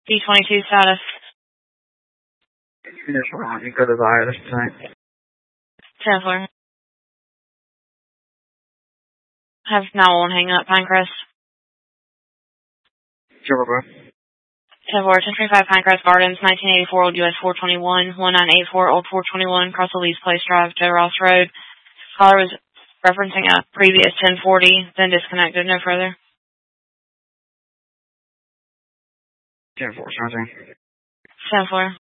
D22 status. Initial round, you go to the wireless tonight. 10-4. Have now on hang up, Pinecrest. Sure, bro. 10-4, 1025 Pinecrest Gardens, 1984 Old US 421, 1984 Old 421, across the Lee's Place Drive, Joe Ross Road. Caller was referencing a previous 1040, then disconnected, no further. 10-4, something. 10-4.